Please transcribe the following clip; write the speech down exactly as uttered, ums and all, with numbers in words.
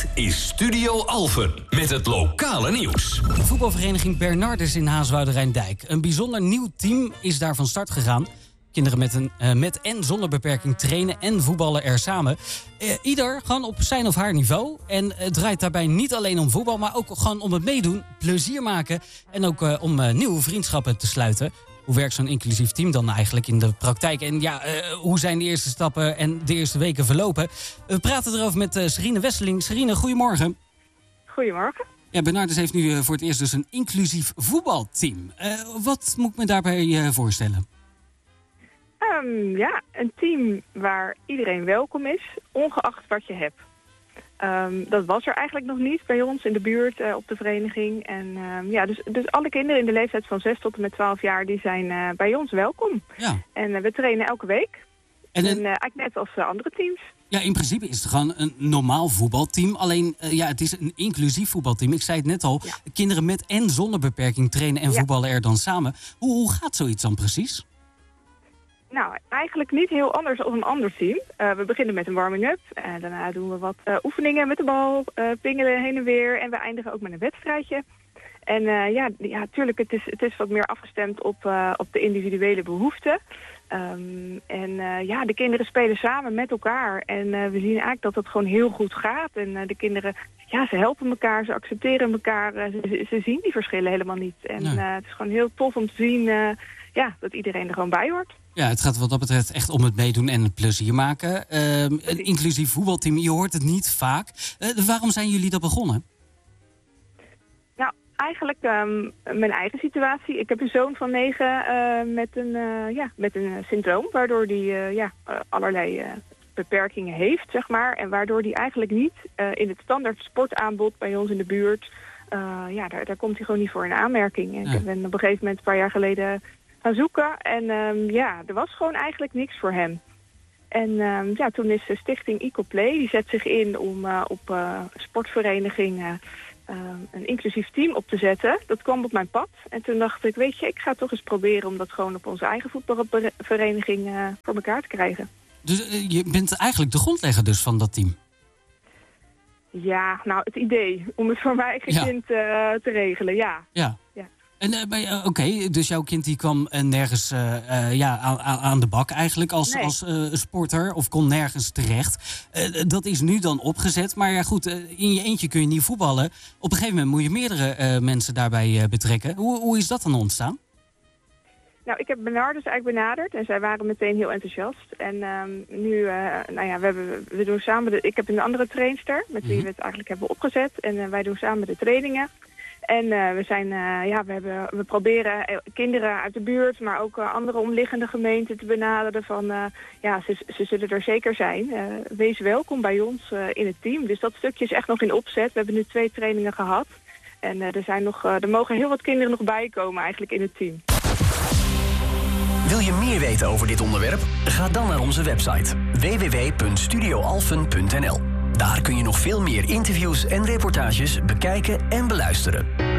Dit is Studio Alphen met het lokale nieuws. Voetbalvereniging Bernardus in Haaswoude-Rijndijk. Een bijzonder nieuw team is daar van start gegaan. Kinderen met, een, uh, met en zonder beperking trainen en voetballen er samen. Uh, ieder gewoon op zijn of haar niveau. En het uh, draait daarbij niet alleen om voetbal, maar ook gewoon om het meedoen, plezier maken en ook uh, om uh, nieuwe vriendschappen te sluiten. Hoe werkt zo'n inclusief team dan eigenlijk in de praktijk? En ja, uh, hoe zijn de eerste stappen en de eerste weken verlopen? We praten erover met uh, Serine Wesseling. Serine, goedemorgen. Goedemorgen. Ja, Bernardus heeft nu uh, voor het eerst dus een inclusief voetbalteam. Uh, wat moet ik me daarbij uh, voorstellen? Um, ja, een team waar iedereen welkom is, ongeacht wat je hebt. Um, dat was er eigenlijk nog niet bij ons in de buurt uh, op de vereniging. En um, ja, dus, dus alle kinderen in de leeftijd van zes tot en met twaalf jaar, die zijn uh, bij ons welkom. Ja. En uh, we trainen elke week. En, en, en uh, eigenlijk net als uh, andere teams. Ja, in principe is het gewoon een normaal voetbalteam. Alleen, uh, ja, het is een inclusief voetbalteam. Ik zei het net al, ja. Kinderen met en zonder beperking trainen en ja. voetballen er dan samen. Hoe, hoe gaat zoiets dan precies? Nou, eigenlijk niet heel anders dan een ander team. Uh, we beginnen met een warming-up. Uh, daarna doen we wat uh, oefeningen met de bal, uh, pingelen heen en weer. En we eindigen ook met een wedstrijdje. En uh, ja, ja, tuurlijk, het is, het is wat meer afgestemd op, uh, op de individuele behoeften. Um, en uh, ja, de kinderen spelen samen met elkaar. En uh, we zien eigenlijk dat het gewoon heel goed gaat. En uh, de kinderen, ja, ze helpen elkaar, ze accepteren elkaar. Uh, ze, ze zien die verschillen helemaal niet. En nee. uh, het is gewoon heel tof om te zien uh, ja, dat iedereen er gewoon bij hoort. Ja, het gaat wat dat betreft echt om het meedoen en het plezier maken. Uh, een inclusief voetbalteam, je hoort het niet vaak. Uh, waarom zijn jullie dat begonnen? Nou, eigenlijk um, mijn eigen situatie. Ik heb een zoon van negen uh, met een, uh, ja, met een syndroom, waardoor die uh, ja, uh, allerlei uh, beperkingen heeft, zeg maar. En waardoor die eigenlijk niet uh, in het standaard sportaanbod bij ons in de buurt, uh, ja, daar, daar komt hij gewoon niet voor in aanmerking. En ja. Ik ben op een gegeven moment een paar jaar geleden gaan zoeken. En um, ja, er was gewoon eigenlijk niks voor hem. En um, ja, toen is de stichting EcoPlay, die zet zich in om uh, op uh, sportverenigingen uh, een inclusief team op te zetten. Dat kwam op mijn pad. En toen dacht ik, weet je, ik ga toch eens proberen om dat gewoon op onze eigen voetbalvereniging uh, voor elkaar te krijgen. Dus uh, je bent eigenlijk de grondlegger dus van dat team? Ja, nou, het idee om het voor mijn eigen ja. kind uh, te regelen, ja. Ja. ja. En uh, Oké, okay, dus jouw kind die kwam uh, nergens uh, uh, ja, aan, aan de bak eigenlijk als, nee. als uh, sporter of kon nergens terecht. Uh, dat is nu dan opgezet, maar ja goed, uh, in je eentje kun je niet voetballen. Op een gegeven moment moet je meerdere uh, mensen daarbij uh, betrekken. Hoe, hoe is dat dan ontstaan? Nou, ik heb Bernardus eigenlijk benaderd en zij waren meteen heel enthousiast. En um, nu, uh, nou ja, we, hebben, we doen samen, de, ik heb een andere trainster met wie we het eigenlijk hebben opgezet. En uh, wij doen samen de trainingen. En uh, we, zijn, uh, ja, we, hebben, we proberen kinderen uit de buurt, maar ook uh, andere omliggende gemeenten te benaderen van, uh, ja, ze, ze zullen er zeker zijn. Uh, wees welkom bij ons uh, in het team. Dus dat stukje is echt nog in opzet. We hebben nu twee trainingen gehad. En uh, er, zijn nog, uh, er mogen heel wat kinderen nog bij komen eigenlijk in het team. Wil je meer weten over dit onderwerp? Ga dan naar onze website w w w punt studio alphen punt n l. Daar kun je nog veel meer interviews en reportages bekijken en beluisteren.